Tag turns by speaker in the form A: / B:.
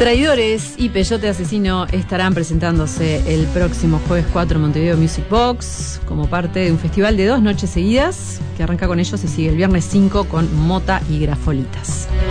A: Traidores y Peyote Asesino estarán presentándose el próximo jueves 4 en Montevideo Music Box como parte de un festival de 2 noches seguidas que arranca con ellos y sigue el viernes 5 con Mota y Grafolitas.